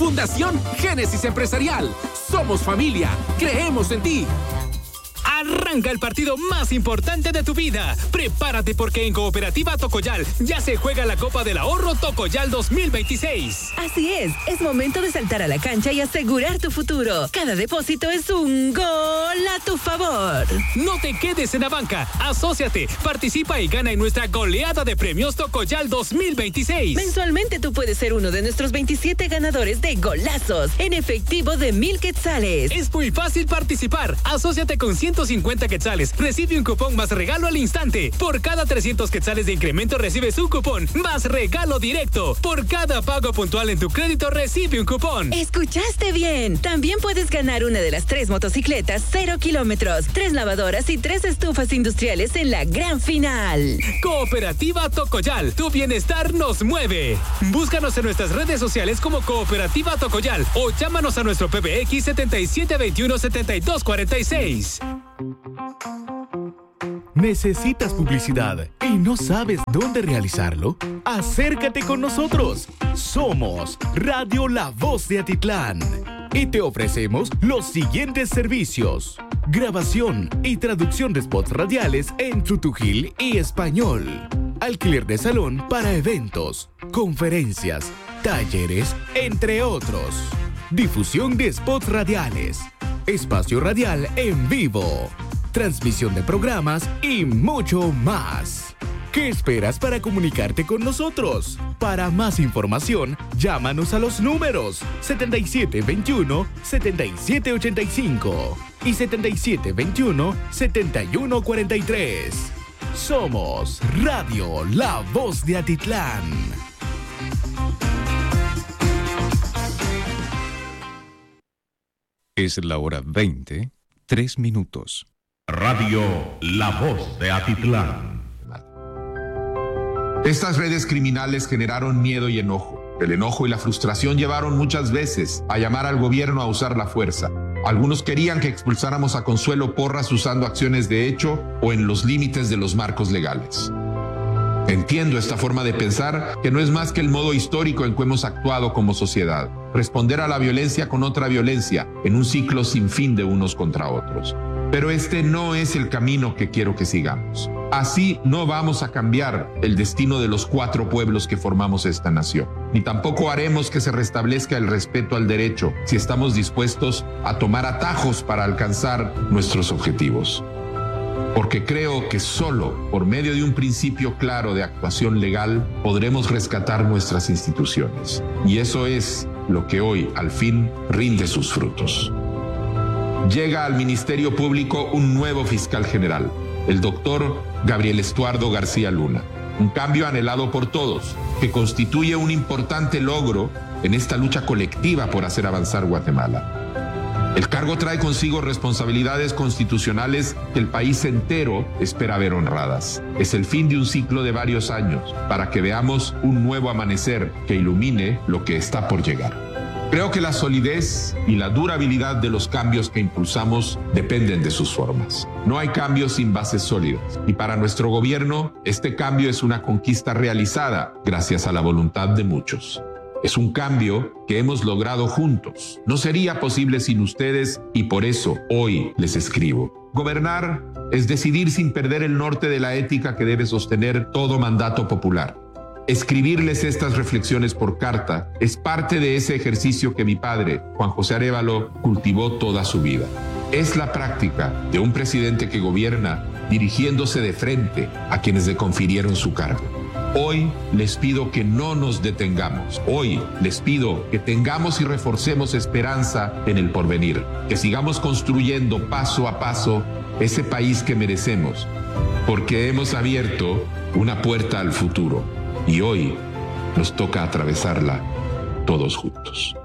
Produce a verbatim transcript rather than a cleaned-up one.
Fundación Génesis Empresarial. Somos familia. Creemos en ti. Arranca el partido más importante de tu vida. Prepárate porque en Cooperativa Tocoyal ya se juega la Copa del Ahorro Tocoyal dos mil veintiséis. Así es, es momento de saltar a la cancha y asegurar tu futuro. Cada depósito es un gol a tu favor. No te quedes en la banca, asóciate, participa y gana en nuestra goleada de premios Tocoyal dos mil veintiséis. Mensualmente tú puedes ser uno de nuestros veintisiete ganadores de golazos en efectivo de mil quetzales. Es muy fácil participar, asóciate con ciento cincuenta quetzales, recibe un cupón más regalo al instante. Por cada trescientos quetzales de incremento recibes un cupón más regalo directo. Por cada pago puntual en tu crédito recibe un cupón. ¿Escuchaste bien? También puedes ganar una de las tres motocicletas cero kilómetros, tres lavadoras y tres estufas industriales en la gran final. Cooperativa Tocoyal, tu bienestar nos mueve. Búscanos en nuestras redes sociales como Cooperativa Tocoyal o llámanos a nuestro P B X setenta y siete veintiuno setenta y dos cuarenta y seis. ¿Necesitas publicidad y no sabes dónde realizarlo? Acércate con nosotros. Somos Radio La Voz de Atitlán y te ofrecemos los siguientes servicios: grabación y traducción de spots radiales en tutujil y español, alquiler de salón para eventos, conferencias, talleres, entre otros, difusión de spots radiales, espacio radial en vivo, transmisión de programas y mucho más. ¿Qué esperas para comunicarte con nosotros? Para más información, llámanos a los números setenta y siete veintiuno setenta y siete ochenta y cinco y setenta y siete veintiuno setenta y uno cuarenta y tres. Somos Radio La Voz de Atitlán. Es la hora veinte, tres minutos. Radio La Voz de Atitlán. Estas redes criminales generaron miedo y enojo. El enojo y la frustración llevaron muchas veces a llamar al gobierno a usar la fuerza. Algunos querían que expulsáramos a Consuelo Porras usando acciones de hecho o en los límites de los marcos legales. Entiendo esta forma de pensar, que no es más que el modo histórico en que hemos actuado como sociedad. Responder a la violencia con otra violencia, en un ciclo sin fin de unos contra otros. Pero este no es el camino que quiero que sigamos. Así no vamos a cambiar el destino de los cuatro pueblos que formamos esta nación. Ni tampoco haremos que se restablezca el respeto al derecho si estamos dispuestos a tomar atajos para alcanzar nuestros objetivos. Porque creo que solo por medio de un principio claro de actuación legal podremos rescatar nuestras instituciones. Y eso es lo que hoy, al fin, rinde sus frutos. Llega al Ministerio Público un nuevo fiscal general, el doctor Gabriel Estuardo García Luna. Un cambio anhelado por todos, que constituye un importante logro en esta lucha colectiva por hacer avanzar Guatemala. El cargo trae consigo responsabilidades constitucionales que el país entero espera ver honradas. Es el fin de un ciclo de varios años para que veamos un nuevo amanecer que ilumine lo que está por llegar. Creo que la solidez y la durabilidad de los cambios que impulsamos dependen de sus formas. No hay cambios sin bases sólidas. Y para nuestro gobierno, este cambio es una conquista realizada gracias a la voluntad de muchos. Es un cambio que hemos logrado juntos. No sería posible sin ustedes y por eso hoy les escribo. Gobernar es decidir sin perder el norte de la ética que debe sostener todo mandato popular. Escribirles estas reflexiones por carta es parte de ese ejercicio que mi padre, Juan José Arévalo, cultivó toda su vida. Es la práctica de un presidente que gobierna dirigiéndose de frente a quienes le confirieron su cargo. Hoy les pido que no nos detengamos. Hoy les pido que tengamos y reforcemos esperanza en el porvenir. Que sigamos construyendo paso a paso ese país que merecemos. Porque hemos abierto una puerta al futuro. Y hoy nos toca atravesarla todos juntos.